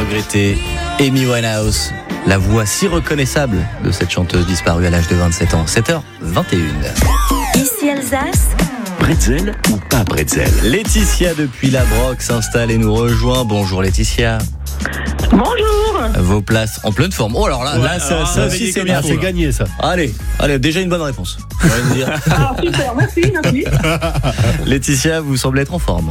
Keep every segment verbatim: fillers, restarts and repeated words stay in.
regretter Amy Winehouse, la voix si reconnaissable de cette chanteuse disparue à l'âge de vingt-sept ans. sept heures vingt et une. Ici Alsace. Bretzel ou pas bretzel? Laetitia depuis la Broc s'installe et nous rejoint. Bonjour Laetitia. Bonjour. Vos places en pleine forme. Oh alors là, Ouais, là ça, alors, ça ah, aussi c'est c'est bien. c'est gagné ça. Allez, allez, déjà une bonne réponse. On va me dire. Ah, super, merci, merci. Laetitia, vous semblez être en forme.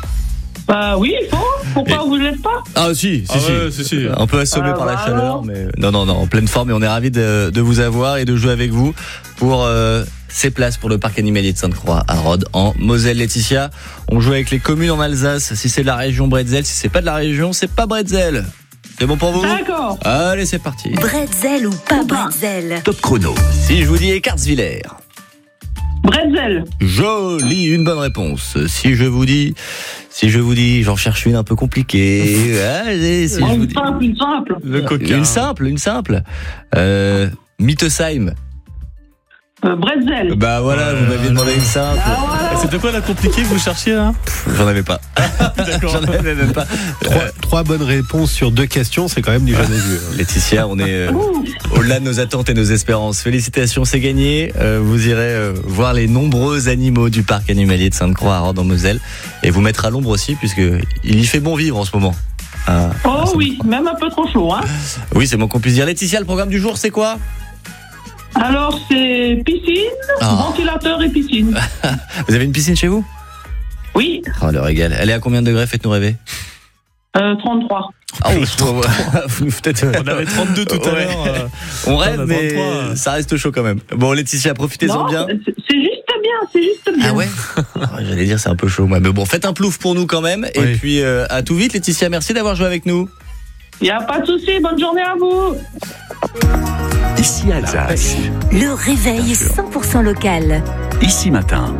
Bah oui, il faut. Pourquoi Et- vous ne l'êtes pas? Ah si, si, Ah si. ouais, si, si. Un peu assommé Ah, par la bah chaleur, alors. mais non, non, non, en pleine forme. Et on est ravis de, de vous avoir et de jouer avec vous pour euh, ces places pour le parc animalier de Sainte-Croix à Rhodes en Moselle. Laetitia, on joue avec les communes en Alsace. Si c'est de la région, Bretzel. Si c'est pas de la région, c'est pas Bretzel. C'est bon pour vous? D'accord. Allez, c'est parti. Bretzel ou pas bretzel? Top chrono. Si je vous dis Écartsvillers. Bretzel. Joli, une bonne réponse. Si je vous dis, si je vous dis, j'en cherche une un peu compliquée. Allez, si Oh, je vous une dis. simple, une simple. Le coquin. Une simple, une simple. Euh, Mittesheim. Euh, Bretzel. Bah voilà, vous m'aviez demandé une simple. Ah voilà. Et c'était quoi la compliquée que vous cherchiez là? J'en avais pas. D'accord. J'en avais même pas. Trois, Euh, trois bonnes réponses sur deux questions, c'est quand même du jamais vu. hein. Laetitia, on est euh, au-delà de nos attentes et nos espérances. Félicitations, c'est gagné. Euh, vous irez euh, voir les nombreux animaux du parc animalier de Sainte-Croix à Rhodes en Moselle et vous mettre à l'ombre aussi puisque il y fait bon vivre en ce moment. Ah, Oh oui, même un peu trop chaud, hein. oui, c'est bon qu'on puisse dire. Laetitia, le programme du jour, c'est quoi? Alors, c'est piscine, Ah. ventilateur et piscine. Vous avez une piscine chez vous? Oui, Oh, le régal. Elle est à combien de degrés? Faites-nous rêver. euh, trente-trois. Ah, oui, peut-être. On avait trente-deux tout à Ouais. l'heure. euh, On on rêve, a mais vingt-trois. ça reste chaud quand même. Bon, Laetitia, profitez-en Non, bien. c'est c'est juste bien, c'est juste bien. Ah ouais. Oh, j'allais dire c'est un peu chaud moi, mais bon, faites un plouf pour nous quand même. Et Oui. puis euh, à tout vite, Laetitia. Merci d'avoir joué avec nous. Il n'y a pas de souci, bonne journée à vous. Ici Alsace. Le réveil cent pour cent local. Ici matin.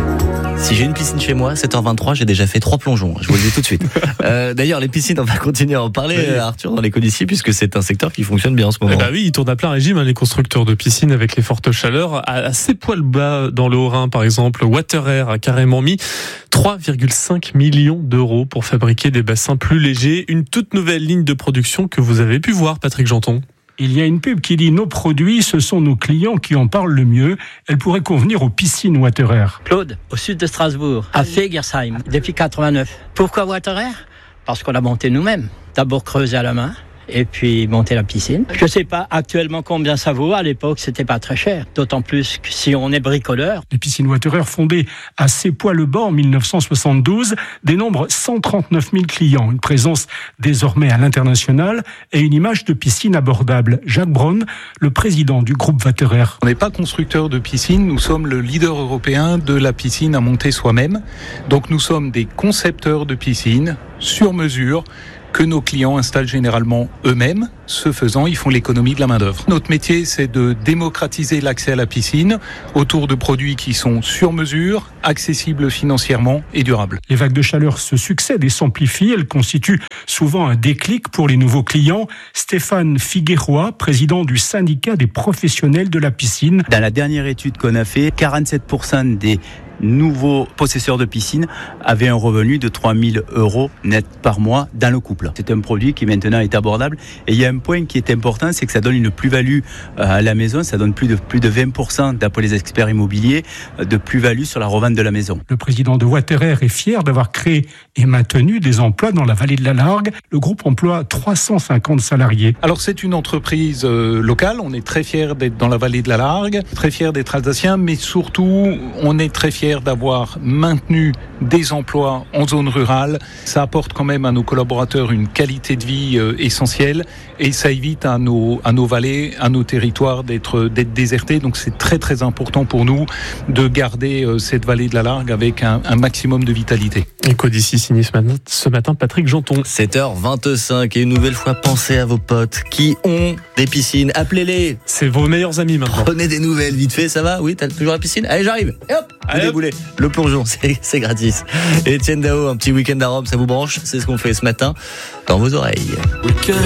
Si j'ai une piscine chez moi, sept heures vingt-trois, j'ai déjà fait trois plongeons. Je vous le dis tout de suite. Euh, D'ailleurs, les piscines, on va continuer à en parler, Oui. euh, Arthur, dans les colissiers, puisque c'est un secteur qui fonctionne bien en ce moment. Eh bah oui, ils tournent à plein régime, hein, les constructeurs de piscines avec les fortes chaleurs. À, à ses poils bas dans le Haut-Rhin, par exemple, Waterair a carrément mis trois virgule cinq millions d'euros pour fabriquer des bassins plus légers. Une toute nouvelle ligne de production que vous avez pu voir, Patrick Janton. Il y a une pub qui dit « Nos produits, ce sont nos clients qui en parlent le mieux. Elle pourrait convenir aux piscines Waterair. Claude, au sud de Strasbourg, à Fegersheim, depuis quatre-vingt-neuf. Pourquoi Waterair? Parce qu'on l'a monté nous-mêmes. D'abord creusé à la main, et puis monter la piscine. Je sais pas actuellement combien ça vaut. À l'époque, c'était pas très cher. D'autant plus que si on est bricoleur. » Les piscines Waterair, fondées à Sépois-le-Bas en mille neuf cent soixante-douze, dénombrent cent trente-neuf mille clients. Une présence désormais à l'international et une image de piscine abordable. Jacques Braun, le président du groupe Waterair. On n'est pas constructeur de piscine, nous sommes le leader européen de la piscine à monter soi-même. Donc nous sommes des concepteurs de piscine sur mesure que nos clients installent généralement eux-mêmes. Ce faisant, ils font l'économie de la main-d'œuvre. Notre métier, c'est de démocratiser l'accès à la piscine autour de produits qui sont sur mesure, accessibles financièrement et durables. Les vagues de chaleur se succèdent et s'amplifient. Elles constituent souvent un déclic pour les nouveaux clients. Stéphane Figueroa, président du syndicat des professionnels de la piscine. Dans la dernière étude qu'on a fait, quarante-sept pour cent des nouveaux possesseurs de piscine avaient un revenu de trois mille euros net par mois dans le couple. C'est un produit qui maintenant est abordable. Et il y a un point qui est important, c'est que ça donne une plus-value à la maison. Ça donne plus de, plus de vingt pour cent, d'après les experts immobiliers, de plus-value sur la revente de la maison. Le président de Waterair est fier d'avoir créé et maintenu des emplois dans la vallée de la Largue. Le groupe emploie trois cent cinquante salariés. Alors c'est une entreprise euh, locale, on est très fiers d'être dans la vallée de la Largue, très fiers d'être alsaciens, mais surtout on est très fiers d'avoir maintenu des emplois en zone rurale. Ça apporte quand même à nos collaborateurs une qualité de vie euh, essentielle et ça évite à nos, à nos vallées, à nos territoires d'être, d'être désertés. Donc c'est très très important pour nous de garder euh, cette vallée de la Largue avec un, un maximum de vitalité. Écho d'ici signé ce matin, ce matin, Patrick Janton. sept heures vingt-cinq et une nouvelle fois, pensez à vos potes qui ont des piscines. Appelez-les. C'est vos meilleurs amis maintenant. Prenez des nouvelles vite fait, ça va? Oui, t'as toujours la piscine? Allez, j'arrive. Et hop, vous Allez, hop. déboulez. Le plongeon, c'est, c'est gratis. Et Etienne Dao, un petit week-end à Rome, ça vous branche? C'est ce qu'on fait ce matin dans vos oreilles.